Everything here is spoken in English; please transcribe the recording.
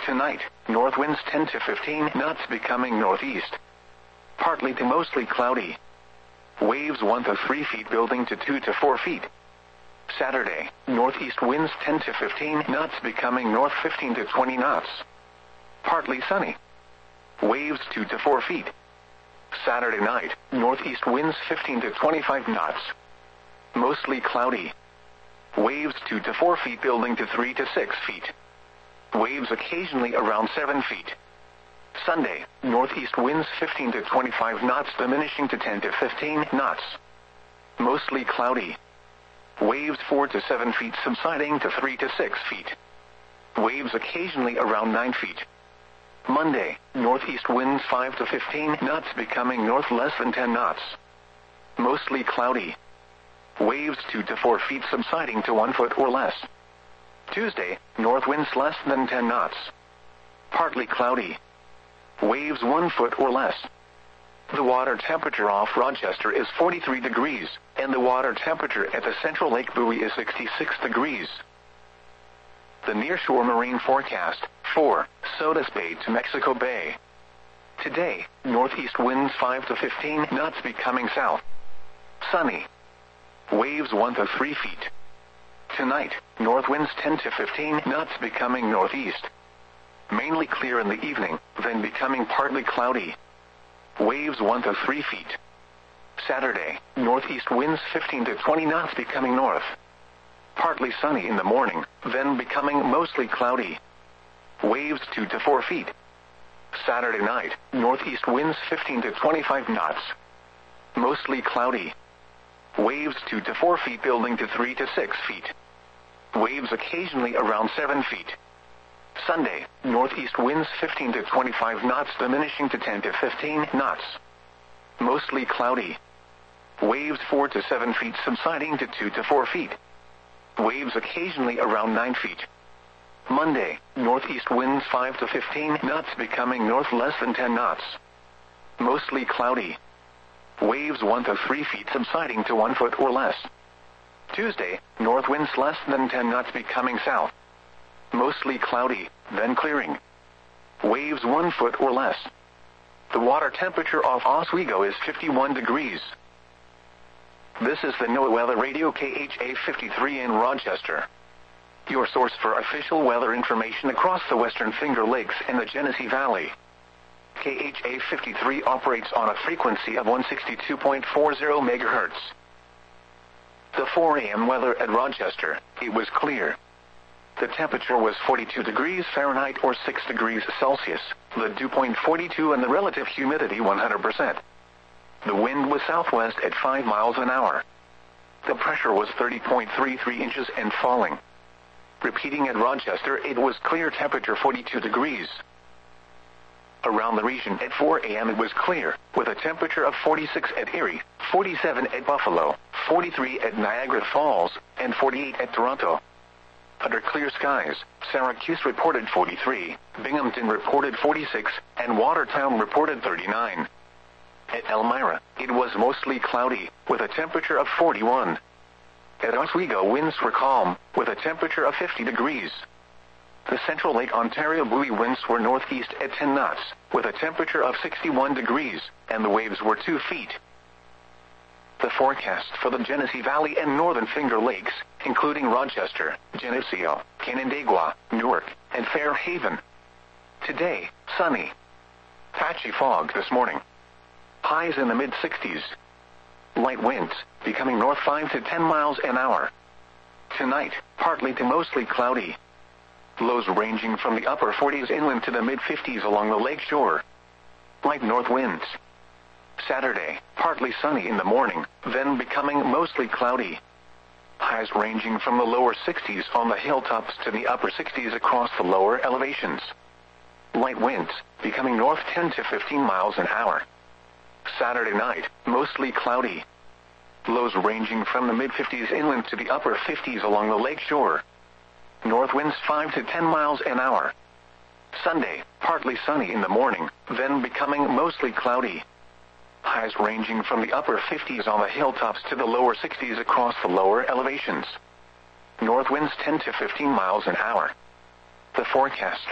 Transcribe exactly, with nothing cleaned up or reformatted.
Tonight, north winds ten to fifteen knots becoming northeast. Partly to mostly cloudy. Waves one to three feet building to two to four feet. Saturday, northeast winds ten to fifteen knots becoming north fifteen to twenty knots. Partly sunny. Waves two to four feet. Saturday night, northeast winds fifteen to twenty-five knots. Mostly cloudy. Waves two to four feet building to three to six feet. Waves occasionally around seven feet. Sunday, northeast winds fifteen to twenty-five knots diminishing to ten to fifteen knots. Mostly cloudy. Waves four to seven feet subsiding to three to six feet. Waves occasionally around nine feet. Monday, northeast winds five to fifteen knots becoming north less than ten knots. Mostly cloudy. Waves two to four feet subsiding to one foot or less. Tuesday, north winds less than ten knots. Partly cloudy. Waves one foot or less. The water temperature off Rochester is forty-three degrees, and the water temperature at the Central Lake buoy is sixty-six degrees. The nearshore marine forecast, for Sodus Bay to Mexico Bay. Today, northeast winds five to fifteen knots becoming south. Sunny. Waves one to three feet. Tonight, north winds ten to fifteen knots becoming northeast. Mainly clear in the evening, then becoming partly cloudy. Waves one to three feet. Saturday, northeast winds fifteen to twenty knots becoming north. Partly sunny in the morning, then becoming mostly cloudy. Waves two to four feet. Saturday night, northeast winds fifteen to twenty-five knots. Mostly cloudy. Waves two to four feet building to three to six feet. Waves occasionally around seven feet. Sunday, northeast winds fifteen to twenty-five knots diminishing to ten to fifteen knots. Mostly cloudy. Waves four to seven feet subsiding to two to four feet. Waves occasionally around nine feet. Monday, northeast winds five to fifteen knots becoming north less than ten knots. Mostly cloudy. Waves one to three feet subsiding to one foot or less. Tuesday, north winds less than ten knots becoming south. Mostly cloudy, then clearing. Waves one foot or less. The water temperature off Oswego is fifty-one degrees. This is the NOAA Weather Radio K H A fifty-three in Rochester. Your source for official weather information across the Western Finger Lakes and the Genesee Valley. K H A fifty-three operates on a frequency of one sixty-two point four zero megahertz. The four a m weather at Rochester, it was clear. The temperature was forty-two degrees Fahrenheit or six degrees Celsius, the dew point forty-two and the relative humidity one hundred percent. The wind was southwest at five miles an hour. The pressure was thirty point three three inches and falling. Repeating at Rochester, it was clear, temperature forty-two degrees. Around the region at four a m it was clear, with a temperature of forty-six at Erie, forty-seven at Buffalo, forty-three at Niagara Falls, and forty-eight at Toronto. Under clear skies, Syracuse reported forty-three, Binghamton reported forty-six, and Watertown reported thirty-nine. At Elmira, it was mostly cloudy, with a temperature of forty-one. At Oswego, winds were calm, with a temperature of fifty degrees. The Central Lake Ontario buoy winds were northeast at ten knots, with a temperature of sixty-one degrees, and the waves were two feet. The forecast for the Genesee Valley and Northern Finger Lakes, including Rochester, Geneseo, Canandaigua, Newark, and Fairhaven. Today, sunny. Patchy fog this morning. Highs in the mid sixties. Light winds, becoming north five to ten miles an hour. Tonight, partly to mostly cloudy. Lows ranging from the upper forties inland to the mid fifties along the lake shore. Light north winds. Saturday, partly sunny in the morning, then becoming mostly cloudy. Highs ranging from the lower sixties on the hilltops to the upper sixties across the lower elevations. Light winds, becoming north ten to fifteen miles an hour. Saturday night, mostly cloudy. Lows ranging from the mid fifties inland to the upper fifties along the lake shore. North winds five to ten miles an hour. Sunday, partly sunny in the morning, then becoming mostly cloudy. Highs ranging from the upper fifties on the hilltops to the lower sixties across the lower elevations. North winds ten to fifteen miles an hour. The forecast